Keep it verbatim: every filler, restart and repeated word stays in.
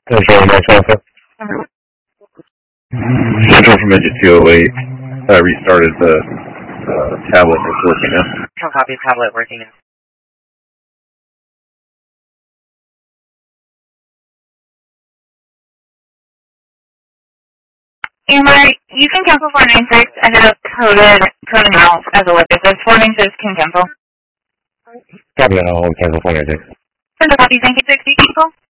Central Max Alpha. Central from Edge two oh eight. I restarted the uh, tablet that's working now. Control copy, tablet working now. Amber, you can cancel four nine six. I have coded coding out as a witness. This four nine six can cancel. Copy that, I'll cancel four nine six. Central copy, thank you, sixty cancel.